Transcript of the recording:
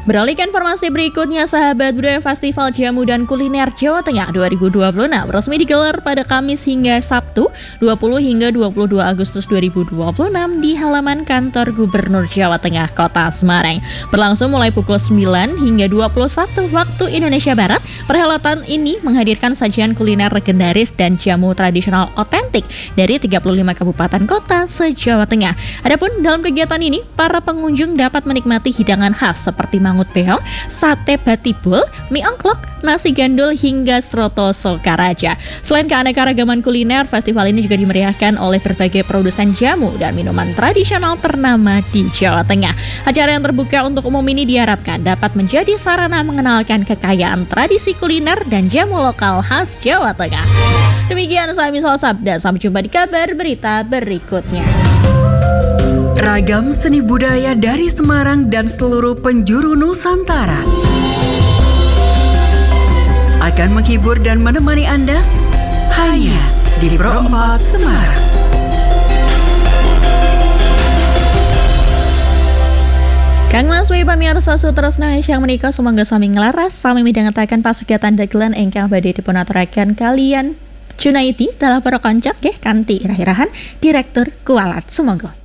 Beralih ke informasi berikutnya, sahabat budaya Festival Jamu dan Kuliner Jawa Tengah 2026 resmi digelar pada Kamis hingga Sabtu 20 hingga 22 Agustus 2026 di halaman kantor Gubernur Jawa Tengah Kota Semarang. Berlangsung mulai pukul 9 hingga 21 waktu Indonesia Barat, perhelatan ini menghadirkan sajian kuliner legendaris dan jamu tradisional otentik dari 35 kabupaten kota se-Jawa Tengah. Adapun dalam kegiatan ini, para pengunjung dapat menikmati hidangan khas seperti mangut beong, sate batibul, mie ongklok, nasi gandul hingga sroto Sokaraja. Selain keanekaragaman kuliner, festival ini juga dimeriahkan oleh berbagai produsen jamu dan minuman tradisional ternama di Jawa Tengah. Acara yang terbuka untuk umum ini diharapkan dapat menjadi sarana mengenalkan kekayaan tradisi kuliner dan jamu lokal khas Jawa Tengah. Demikian saya Misal Sabda, sampai jumpa di kabar berita berikutnya. Ragam seni budaya dari Semarang dan seluruh penjuru Nusantara akan menghibur dan menemani Anda hanya di Pro 4 Semarang. Kang Mas Wi pamirsa Sutresna yang menika sumangga sami nglaras sami midhangetaken pasugatan dagelan ingkang badhe dipunaturaken kalian Junaidi dalah para kanca nggih kanthi irah-irahan Direktur Kualat. Sumangga.